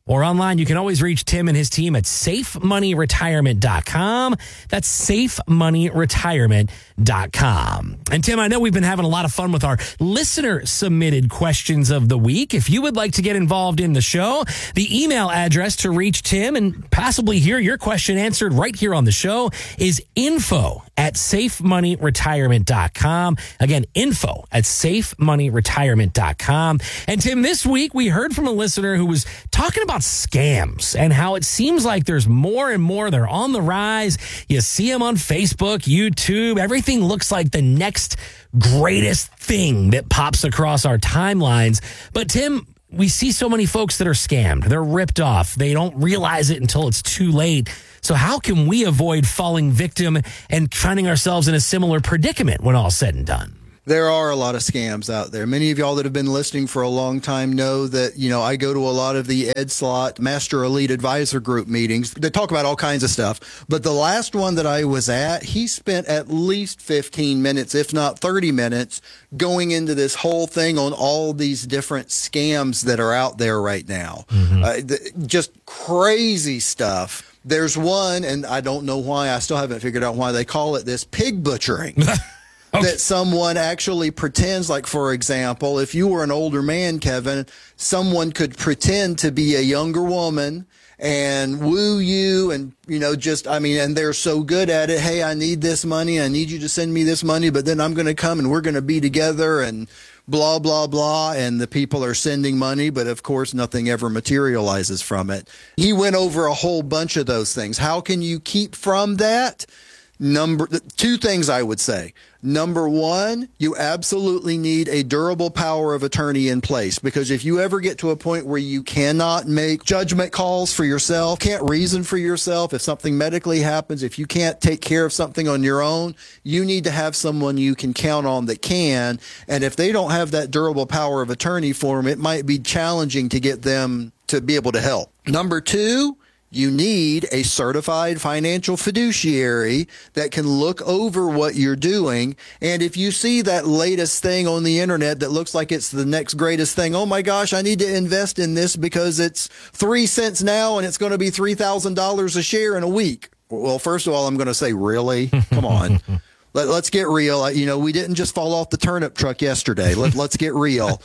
Or online, you can always reach Tim and his team at safe money retirement dot com. That's safe money retirement dot com. And Tim, I know we've been having a lot of fun with our listener-submitted questions of the week. If you would like to get involved in the show, the email address to reach Tim and possibly hear your question answered right here on the show is info at safe money retirement dot com. Again, info at safe money retirement dot com. And Tim, this week we heard from a listener who was talking about scams and how it seems like there's more and more. They're on the rise. You see them on Facebook, YouTube. Everything looks like the next greatest thing that pops across our timelines. But Tim, we see so many folks that are scammed. They're ripped off. They don't realize it until it's too late. So how can we avoid falling victim and finding ourselves in a similar predicament when all's said and done? There are a lot of scams out there. Many of y'all that have been listening for a long time know that, you know, I go to a lot of the Ed Slott Master Elite Advisor Group meetings. They talk about all kinds of stuff. But the last one that I was at, he spent at least fifteen minutes, if not thirty minutes, going into this whole thing on all these different scams that are out there right now. Mm-hmm. Uh, the, just crazy stuff. There's one, and I don't know why. I still haven't figured out why they call it this, pig butchering. Okay. That someone actually pretends, like, for example, if you were an older man, Kevin, someone could pretend to be a younger woman and woo you and, you know, just, I mean, and they're so good at it. Hey, I need this money. I need you to send me this money, but then I'm going to come and we're going to be together and blah, blah, blah. And the people are sending money, but of course, nothing ever materializes from it. He went over a whole bunch of those things. How can you keep from that? Number two things I would say. Number one, you absolutely need a durable power of attorney in place, because if you ever get to a point where you cannot make judgment calls for yourself, can't reason for yourself, if something medically happens, if you can't take care of something on your own, you need to have someone you can count on that can. And if they don't have that durable power of attorney for them, it might be challenging to get them to be able to help. Number two, you need a certified financial fiduciary that can look over what you're doing. And if you see that latest thing on the internet that looks like it's the next greatest thing, oh my gosh, I need to invest in this because it's three cents now and it's going to be three thousand dollars a share in a week. Well, first of all, I'm going to say, really? Come on. Let, let's get real. You know, we didn't just fall off the turnip truck yesterday. Let, let's get real.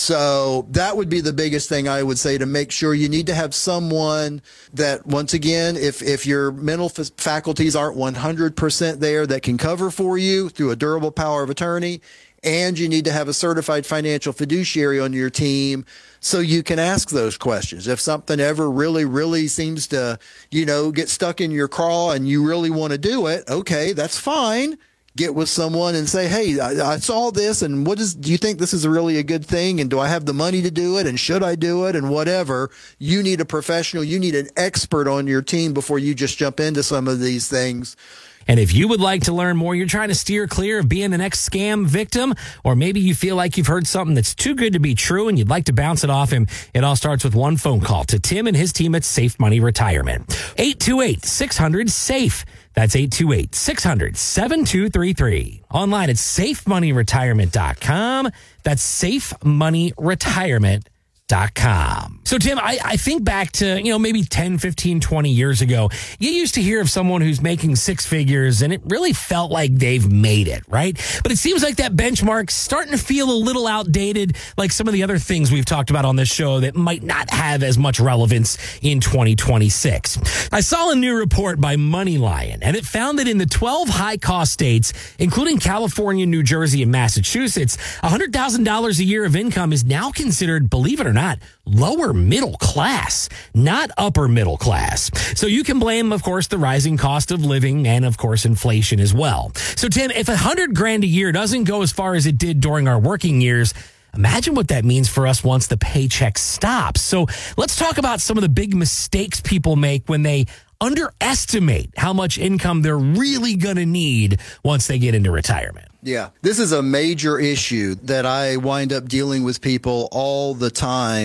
So that would be the biggest thing I would say, to make sure you need to have someone that, once again, if, if your mental f- faculties aren't one hundred percent there, that can cover for you through a durable power of attorney. And you need to have a certified financial fiduciary on your team so you can ask those questions. If something ever really, really seems to, you know, get stuck in your craw and you really want to do it, okay, that's fine. Get with someone and say, hey, I, I saw this, and what is, do you think this is really a good thing? And do I have the money to do it? And should I do it? And whatever. You need a professional. You need an expert on your team before you just jump into some of these things. And if you would like to learn more, you're trying to steer clear of being the next scam victim, or maybe you feel like you've heard something that's too good to be true and you'd like to bounce it off him, it all starts with one phone call to Tim and his team at Safe Money Retirement. eight two eight, six hundred, SAFE. That's eight two eight, six hundred, seven two three three. Online at safe money retirement dot com. That's safe money retirement dot com. So, Tim, I, I think back to, you know, maybe ten, fifteen, twenty years ago, you used to hear of someone who's making six figures and it really felt like they've made it, right? But it seems like that benchmark's starting to feel a little outdated, like some of the other things we've talked about on this show that might not have as much relevance in twenty twenty-six. I saw a new report by MoneyLion, and it found that in the twelve high-cost states, including California, New Jersey, and Massachusetts, one hundred thousand dollars a year of income is now considered, believe it or not, lower middle class, not upper middle class. So you can blame, of course, the rising cost of living and, of course, inflation as well. So, Tim, if a hundred grand a year doesn't go as far as it did during our working years, imagine what that means for us once the paycheck stops. So let's talk about some of the big mistakes people make when they underestimate how much income they're really going to need once they get into retirement. Yeah, this is a major issue that I wind up dealing with people all the time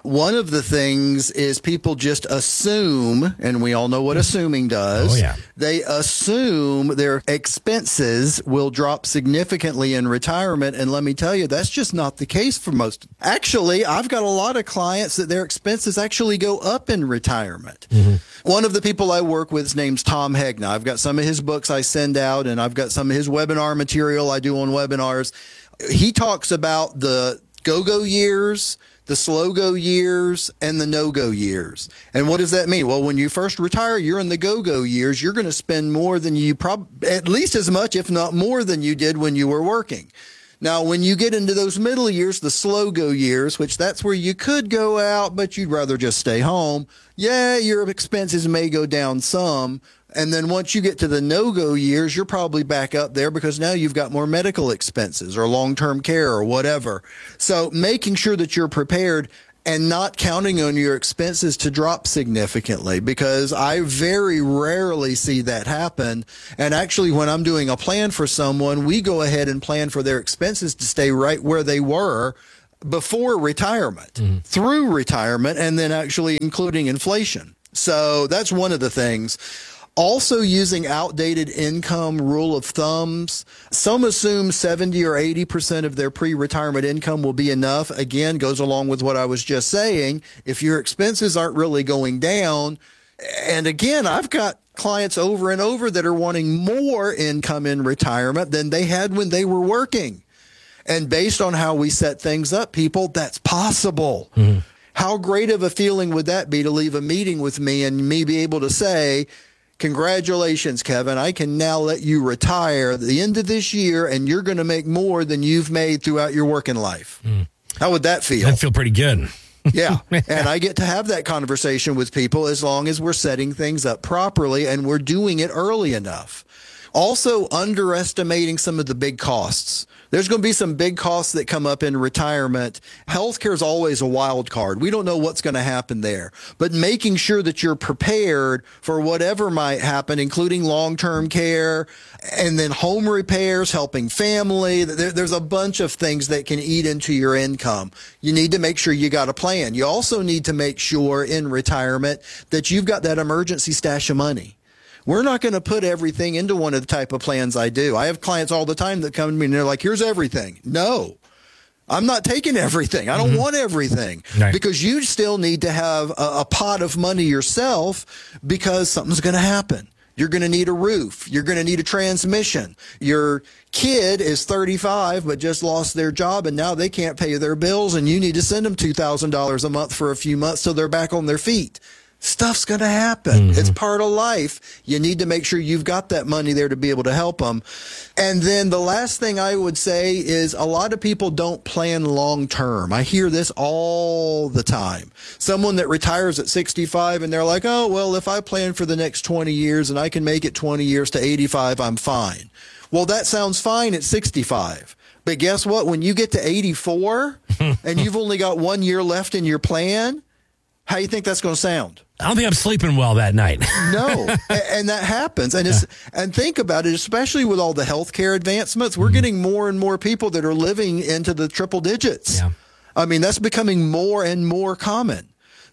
One of the things is people just assume, and we all know what assuming does. Oh, yeah. They assume their expenses will drop significantly in retirement. And let me tell you, that's just not the case for most. Actually, I've got a lot of clients that their expenses actually go up in retirement. Mm-hmm. One of the people I work with is named Tom Hegna. I've got some of his books I send out, and I've got some of his webinar material I do on webinars. He talks about the go-go years, the slow-go years, and the no-go years. And what does that mean? Well, when you first retire, you're in the go-go years. You're going to spend more than you probably, at least as much, if not more than you did when you were working. Now, when you get into those middle years, the slow-go years, which that's where you could go out, but you'd rather just stay home, yeah, your expenses may go down some. And then once you get to the no-go years, you're probably back up there because now you've got more medical expenses or long-term care or whatever. So making sure that you're prepared and not counting on your expenses to drop significantly, because I very rarely see that happen. And actually, when I'm doing a plan for someone, we go ahead and plan for their expenses to stay right where they were before retirement, mm-hmm. through retirement, and then actually including inflation. So that's one of the things. Also using outdated income rule of thumbs. Some assume seventy or eighty percent of their pre-retirement income will be enough. Again, goes along with what I was just saying. If your expenses aren't really going down, and again, I've got clients over and over that are wanting more income in retirement than they had when they were working. And based on how we set things up, people, that's possible. Mm-hmm. How great of a feeling would that be to leave a meeting with me and me be able to say, congratulations, Kevin, I can now let you retire at the end of this year, and you're going to make more than you've made throughout your working life. Mm. How would that feel? That'd feel pretty good. Yeah. And I get to have that conversation with people as long as we're setting things up properly and we're doing it early enough. Also, underestimating some of the big costs. There's going to be some big costs that come up in retirement. Healthcare is always a wild card. We don't know what's going to happen there. But making sure that you're prepared for whatever might happen, including long-term care and then home repairs, helping family. There, there's a bunch of things that can eat into your income. You need to make sure you got a plan. You also need to make sure in retirement that you've got that emergency stash of money. We're not going to put everything into one of the type of plans I do. I have clients all the time that come to me and they're like, here's everything. No, I'm not taking everything. I don't mm-hmm. want everything. Right. Because you still need to have a, a pot of money yourself because something's going to happen. You're going to need a roof. You're going to need a transmission. Your kid is thirty-five but just lost their job and now they can't pay their bills and you need to send them two thousand dollars a month for a few months so they're back on their feet. Stuff's going to happen. Mm-hmm. It's part of life. You need to make sure you've got that money there to be able to help them. And then the last thing I would say is a lot of people don't plan long term. I hear this all the time. Someone that retires at sixty-five and they're like, oh, well, if I plan for the next twenty years and I can make it twenty years to eighty-five, I'm fine. Well, that sounds fine at sixty-five. But guess what? When you get to eighty-four and you've only got one year left in your plan, how do you think that's going to sound? I don't think I'm sleeping well that night. No, and that happens. And it's, and think about it, especially with all the healthcare advancements, we're mm-hmm. getting more and more people that are living into the triple digits. Yeah. I mean, that's becoming more and more common.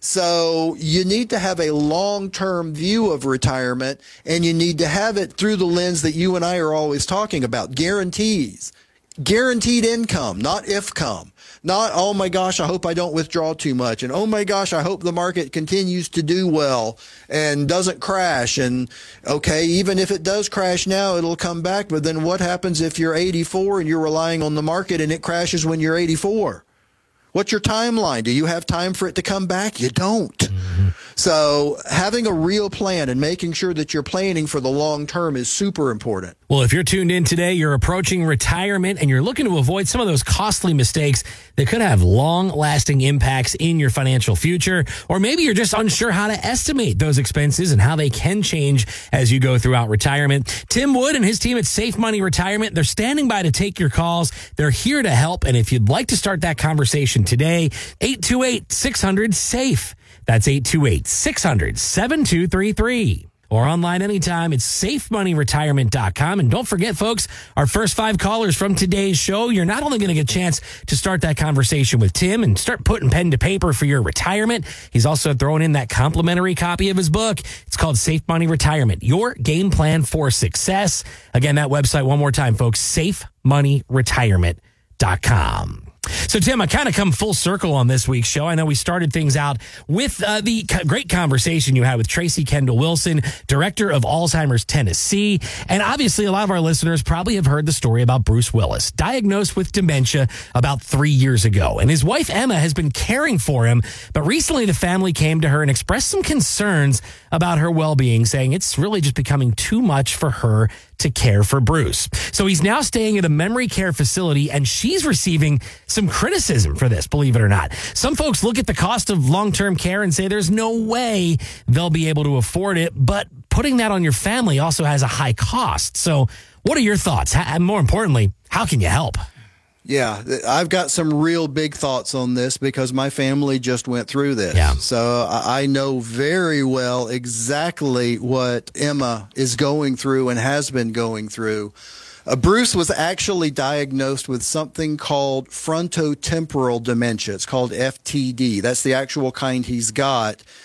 So you need to have a long-term view of retirement, and you need to have it through the lens that you and I are always talking about, guarantees. Guaranteed income, not if-come. Not, oh my gosh, I hope I don't withdraw too much. And oh my gosh, I hope the market continues to do well and doesn't crash. And okay, even if it does crash now, it'll come back. But then what happens if you're eighty-four and you're relying on the market and it crashes when you're eighty-four? What's your timeline? Do you have time for it to come back? You don't. Mm-hmm. So having a real plan and making sure that you're planning for the long term is super important. Well, if you're tuned in today, you're approaching retirement and you're looking to avoid some of those costly mistakes that could have long-lasting impacts in your financial future, or maybe you're just unsure how to estimate those expenses and how they can change as you go throughout retirement. Tim Wood and his team at Safe Money Retirement, they're standing by to take your calls. They're here to help. And if you'd like to start that conversation today, eight two eight, six hundred, SAFE. That's eight two eight, six hundred, seven two three three. or online anytime. It's safe money retirement dot com. And don't forget, folks, our first five callers from today's show, you're not only going to get a chance to start that conversation with Tim and start putting pen to paper for your retirement, he's also throwing in that complimentary copy of his book. It's called Safe Money Retirement, Your Game Plan for Success. Again, that website one more time, folks, safe money retirement dot com. So, Tim, I kind of come full circle on this week's show. I know we started things out with uh, the co- great conversation you had with Tracy Kendall Wilson, director of Alzheimer's Tennessee. And obviously, a lot of our listeners probably have heard the story about Bruce Willis, diagnosed with dementia about three years ago. And his wife, Emma, has been caring for him. But recently, the family came to her and expressed some concerns about her well-being, saying it's really just becoming too much for her to care for Bruce. So he's now staying at a memory care facility, and she's receiving some criticism for this, believe it or not. Some folks look at the cost of long-term care and say there's no way they'll be able to afford it, but putting that on your family also has a high cost. So what are your thoughts? And more importantly, how can you help? Yeah, I've got some real big thoughts on this because my family just went through this. Yeah. So I know very well exactly what Emma is going through and has been going through. Uh, Bruce was actually diagnosed with something called frontotemporal dementia. It's called F T D. That's the actual kind he's got.